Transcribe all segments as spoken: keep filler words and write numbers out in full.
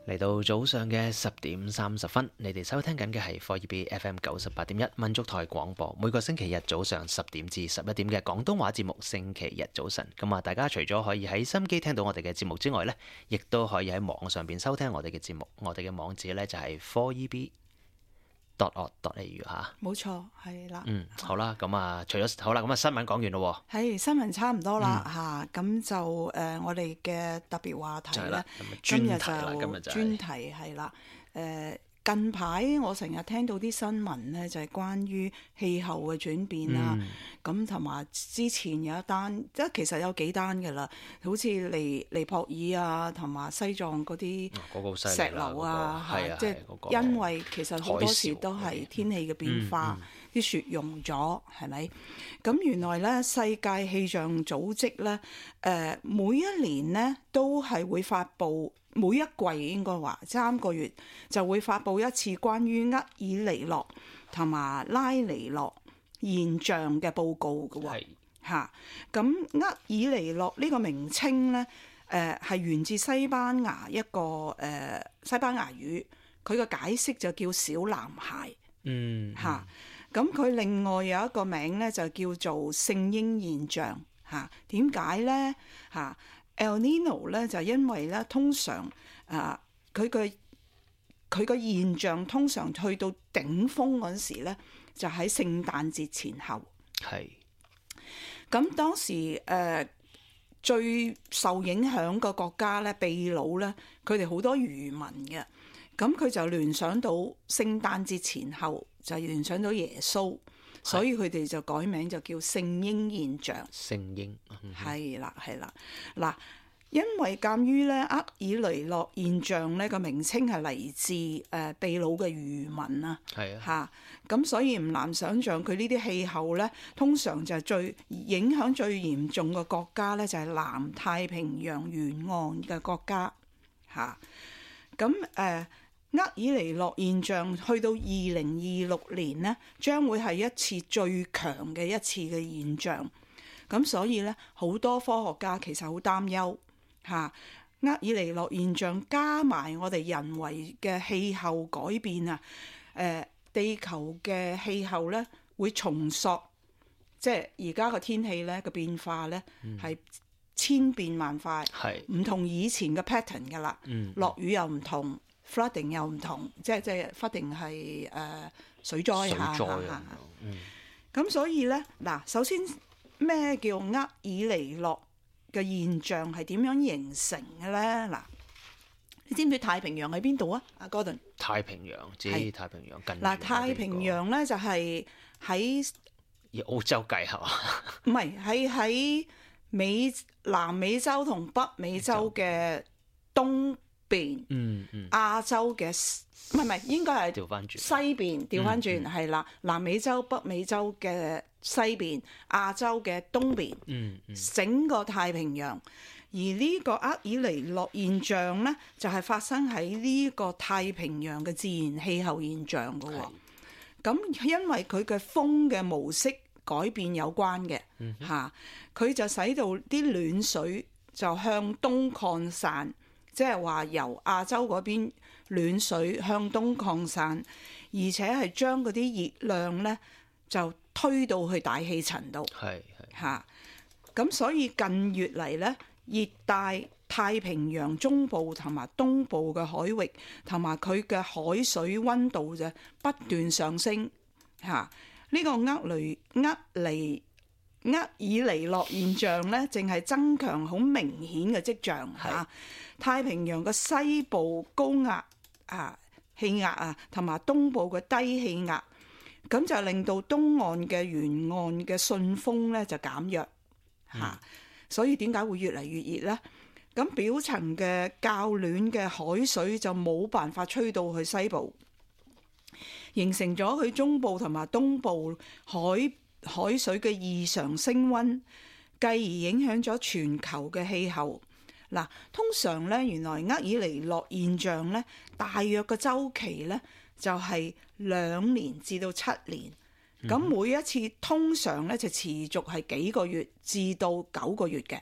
嚟到早上嘅十點三十分，你哋收聽緊嘅係 four E B F M 九十八點一民族台廣播，每個星期日早上十點至十一點嘅廣東話節目。星期日早晨，咁啊，大家除咗可以喺心機聽到我哋嘅節目之外呢，亦都可以喺網上邊收聽我哋嘅節目。我哋嘅網址呢，就係 four E B dot org dot A U 吓。 冇錯，係啦。 嗯，好啦，咁啊，除咗好啦，咁啊，新聞講完咯。 係新聞差唔多啦嚇，咁、 嗯、 就誒、呃，我哋嘅特別話題咧， 今日就今日就專題係啦。誒、呃、近排我成日聽到啲新聞咧，就係、是、關於氣候嘅轉變啦。咁同埋之前有一單，即係其實有幾單㗎啦，好似尼尼泊爾啊，同埋西藏嗰啲石樓啊，係即係因為其實好多時都係天氣嘅變化，啲、嗯嗯、雪融咗，係咪？咁原來咧，世界氣象組織咧，誒、呃、每一年咧都係會發布，每一季應該話三個月就會發布一次關於厄爾尼諾同埋拉尼諾現象嘅報告嘅喎，嚇咁厄爾尼諾呢個名稱咧，誒、呃、係源自西班牙一個誒、呃、西班牙語，佢個解釋就叫小男孩，嗯嚇，咁佢、啊、另外有一個名咧就叫做聖嬰現象，嚇點解咧嚇 El Nino 咧就因為咧通常啊佢個佢個現象通常去到頂峰嗰時咧。就喺聖誕節前後，係咁當時誒、呃、最受影響個國家咧，秘魯咧，佢哋好多漁民嘅，咁佢就聯想到聖誕節前後就聯想到耶穌，所以佢哋就改名就叫聖嬰現象。聖嬰係啦係啦嗱。因為鑑於咧厄爾尼諾現象咧個名稱係嚟自誒、呃、秘魯嘅漁民啊，係啊嚇，咁所以唔難想像佢呢啲氣候咧，通常就係最影響最嚴重嘅國家咧，就係、是、南太平洋沿岸嘅國家嚇。咁誒厄爾尼諾現象去到二零二六年呢，將會係一次最強嘅一次嘅現象。咁所以咧，好多科學家其實好擔憂。嚇，厄爾尼諾現象加埋我哋人為嘅氣候改變啊！誒、呃，地球嘅氣候咧會重塑，即係而家個天氣咧個變化咧係、嗯、千變萬化，係唔同以前嘅 pattern 噶啦。嗯，落雨又唔同 ，flooding 又唔同，即係即係 flooding 係誒水災嚇嚇嚇。嗯，咁所以咧嗱，首先咩叫厄爾尼諾嘅現象係點樣形成嘅咧？嗱，你知唔知太平洋喺邊度啊？阿 Gordon， 太平洋知太平洋近嗱，太平洋咧就係喺以澳洲計係嘛？ 唔係喺喺美南美洲同北美洲嘅東邊，嗯嗯，亞洲嘅唔係唔係應該係調翻轉西邊，調翻轉係啦，南美洲、北美洲嘅西邊，亞洲嘅東邊，嗯嗯、整個太平洋。而呢個厄爾尼諾現象咧，就係、是、發生喺呢個太平洋嘅自然氣候現象嘅喎。咁是因為佢嘅風嘅模式改變有關嘅，嚇佢、嗯哼啊、就使到啲暖水就向東擴散，即係話由亞洲嗰邊暖水向東擴散，而且係將嗰啲熱量咧就推到去大氣層度，係係嚇。咁所以近月嚟咧，熱帶太平洋中部同埋東部嘅海域同埋佢嘅海水溫度就不斷上升嚇。呢、這個厄雷厄尼厄爾尼諾現象咧，淨係增強好明顯嘅跡象嚇。是太平洋嘅西部高壓啊氣壓啊，同埋東部嘅低氣壓，咁就令到東岸嘅沿岸嘅順風咧就減弱嚇。嗯、所以點解會越嚟越熱咧？咁表層嘅較暖嘅海水就冇辦法吹到去西部，形成咗去中部同埋東部海海水嘅異常升溫，繼而影響咗全球嘅氣候。嗱，通常咧，原來厄爾尼諾現象咧，大約嘅週期咧就係兩年至到七年。咁、嗯、每一次通常咧就持續係幾個月至到九個月嘅。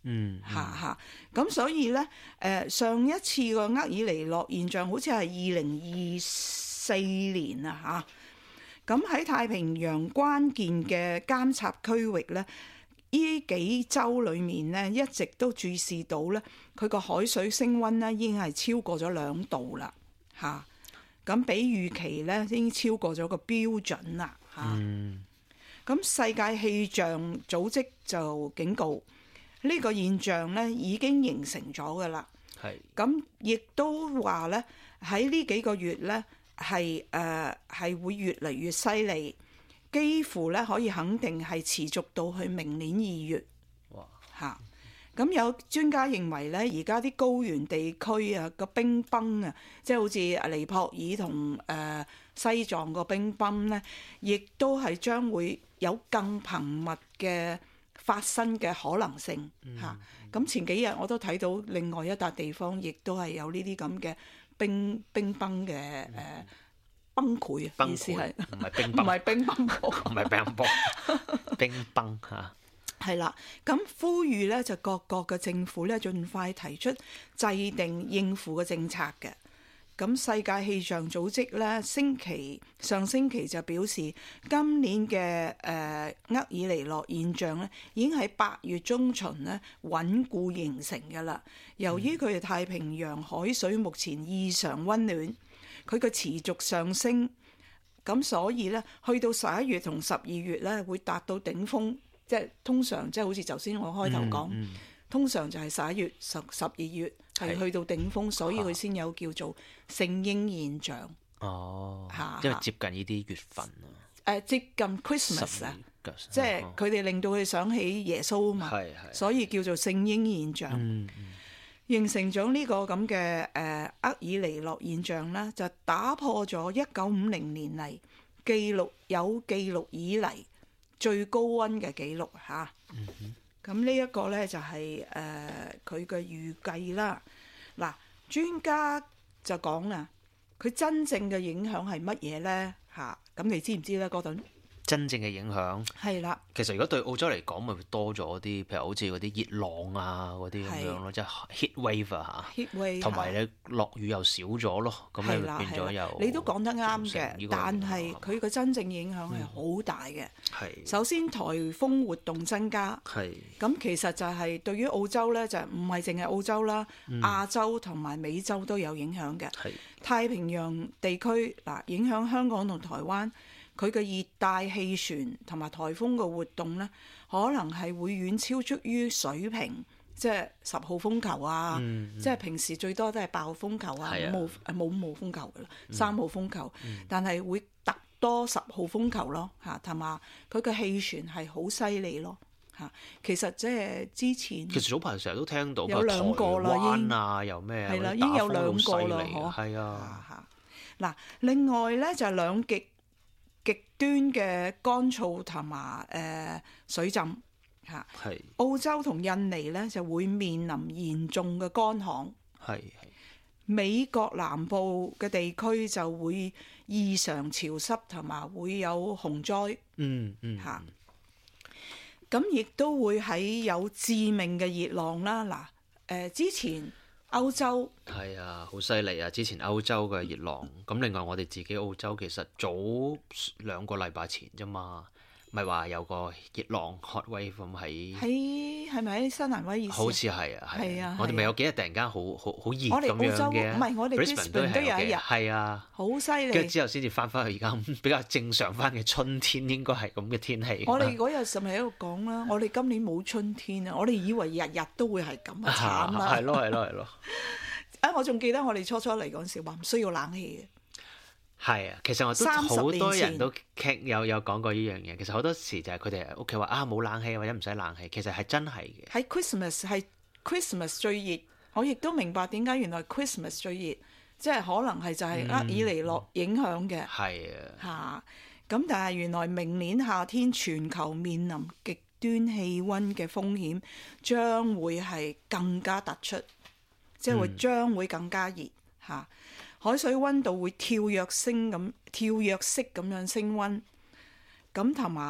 嗯， 嚇嚇。咁所以咧，誒、呃、上一次個厄爾尼諾現象好似係二零二四年啊嚇。咁喺太平洋關鍵嘅監察區域咧，呢幾週裡面咧，一直都注視到咧，佢個海水升溫咧已經係超過咗兩度啦嚇。咁比預期咧已經超過咗個標準啦嚇。咁、嗯、世界氣象組織就警告呢、呢個現象咧已經形成咗噶啦。係。咁亦都話咧喺呢幾個月咧係誒係會越嚟越犀利，幾乎咧可以肯定係持續到去明年二月。哇！嚇！咁有專家認為咧，而家啲高原地區啊個冰崩啊，即係好似尼泊爾同誒西藏個冰崩咧，亦都係將會有更頻密嘅發生嘅可能性嚇。咁、嗯、前幾日我都睇到另外一笪地方，亦都係有呢啲咁嘅冰冰崩嘅誒、呃、崩潰啊，意思係唔係冰崩，唔係冰崩， 唔係冰崩，冰崩嚇。 係啦，咁呼籲咧就各國嘅政府咧盡快提出制定應付嘅政策嘅。咁世界氣象組織咧星期上星期就表示，今年嘅誒、呃、厄爾尼諾現象咧已經喺八月中旬咧穩固形成㗎啦。由於佢哋太平洋海水目前異常溫暖，佢嘅持續上升，咁所以咧去到十一月同十二月咧會達到頂峰。即係通常，即係好似頭先我開頭講，嗯嗯、通常就係十一月、十十二月係去到頂峰，所以佢先有叫做聖嬰現象。哦，嚇， 因為接近呢啲月份啊。誒、 呃，接近 Christmas 啊，即係佢哋令到佢想起耶穌啊嘛，所以叫做聖嬰現象。嗯嗯、形成咗呢個咁嘅誒厄爾尼諾現象啦，就打破咗一九五零年嚟記錄有記錄以嚟最高溫嘅記錄嚇，咁呢一個咧就係誒佢嘅預計啦。嗱，專家就講啦，佢真正嘅影響係乜嘢咧嚇？咁你知唔知咧，哥頓？ 真正嘅影響係啦，其實如果對澳洲嚟講，咪會多咗啲，譬如好似嗰啲熱浪啊嗰啲咁樣咯，即係 heat wave 啊嚇，同埋咧落雨又少咗咯，咁你變咗又你都講得啱嘅，但係佢個真正影響係好大嘅。係、嗯、首先颱風活動增加，係咁其實就係對於澳洲咧，就唔係淨係澳洲啦，嗯、亞洲同埋美洲都有影響嘅。係太平洋地區嗱，影響香港同台灣。佢嘅熱帶氣旋同埋颱風嘅活動咧，可能係會遠超出於水平，即係十號風球啊，嗯嗯、即係平時最多都係八號風球啊，冇冇五號風球嘅啦，三號風球，嗯、但係會突多十號風球咯嚇，同埋佢嘅氣旋係好犀利咯嚇。其實即係之前其實早排成日都聽到有兩個啦，已經啊，有咩係啦，已經有兩個啦，嗬， 係啊嚇。嗱，另外咧就係兩極。極端嘅乾燥同埋誒水浸嚇，係澳洲同印尼咧就會面臨嚴重嘅乾旱，係係美國南部嘅地區就會異常潮濕同埋會有洪災，嗯嗯嚇，咁亦都會喺有致命嘅熱浪啦。嗱誒之前。歐洲係啊，好犀利啊！之前歐洲嘅熱浪，咁另外我哋自己澳洲其實早兩個禮拜前啫嘛，咪話有個熱浪 hot wave 咁喺喺係咪喺新南威爾斯？ 好似係啊，係啊，我哋咪有幾日突然間好好好熱咁樣嘅， 我哋澳洲唔係我哋 Brisbane 都有一日， 係啊， 好犀利。 跟住之後先至翻返去而家比較正常翻嘅春天，應該係咁嘅天氣。 我哋嗰日就咪喺度講啦，我哋今年冇春天啊，我哋以為日日都會係咁啊，慘啦！ 係咯係咯係咯。 啊！我仲記得我哋初初嚟嗰陣時話唔需要冷氣嘅， 係啊，其實我都好多人都傾有有講過呢樣嘢。其實好多時就係佢哋屋企話啊冇冷氣或者唔使冷氣，其實係真係嘅。 喺 Christmas 係 Christmas 最熱，我亦都明白點解原來 Christmas 最熱，即係可能係就係厄爾尼諾影響嘅。係、嗯、啊，嚇咁但係原來明年夏天全球面臨極端氣温嘅風險將會係更加突出。即係會將會更加熱嚇，嗯、海水溫度會跳躍升咁跳躍式咁樣升溫，咁同埋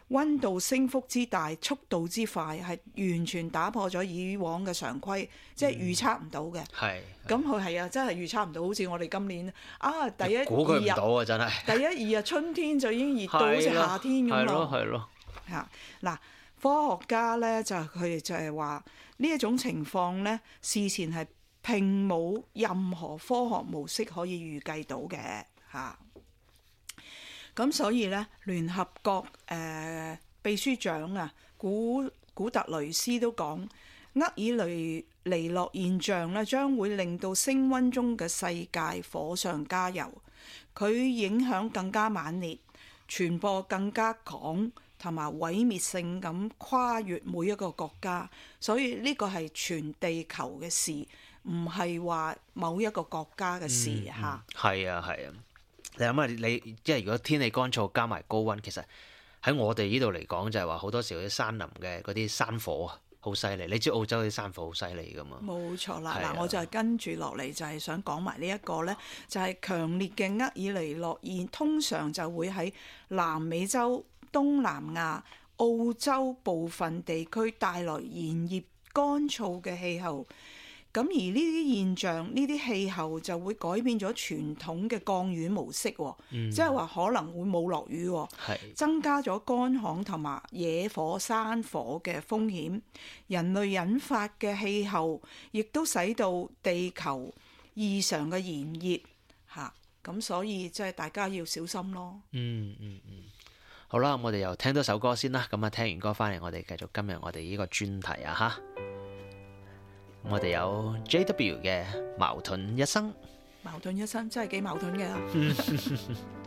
溫度升幅之大、速度之快，係完全打破咗以往嘅常規，即係預測唔到嘅。 係。 咁佢係啊，真係預測唔到，好似我哋今年啊，第一估佢唔到二啊！真係。 第一二日春天就已經熱到好似夏天咁係咯， 咯。 係咯。 嚇嗱，科學家咧就佢哋就係話呢一種情況咧，事前係並冇任何科學模式可以預計到嘅嚇。咁所以咧，聯合國誒、呃、秘書長啊，古古特雷斯都講，厄爾尼尼諾現象咧將會令到升溫中嘅世界火上加油，佢影響更加猛烈，傳播更加廣，同埋毀滅性咁跨越每一個國家，所以呢個係全地球嘅事，唔係話某一個國家嘅事嚇。 係啊，係啊。你諗下，你即係如果天氣乾燥加埋高溫，其實喺我哋呢度嚟講，就係話好多時嗰啲山林嘅嗰啲山火啊，好犀利。你知澳洲啲山火好犀利噶嘛？冇錯啦，嗱、啊，我就係跟住落嚟就係想講埋呢一個呢，就係、是、強烈嘅厄爾尼諾現，通常就會喺南美洲、東南亞、澳洲部分地區帶來炎熱乾燥嘅氣候。咁而呢啲現象、呢啲氣候就會改變咗傳統嘅降雨模式，嗯、即係話可能會冇落雨， 是增加咗乾旱同埋野火、山火嘅風險。人類引發嘅氣候亦都使到地球異常嘅炎熱嚇，咁所以即係大家要小心咯。 嗯嗯嗯，好啦，我哋又聽多首歌先啦。咁啊，聽完歌翻嚟，我哋繼續今日我哋呢個專題啊嚇。我哋有 J W 嘅矛盾一生， 矛盾一生真係幾矛盾嘅。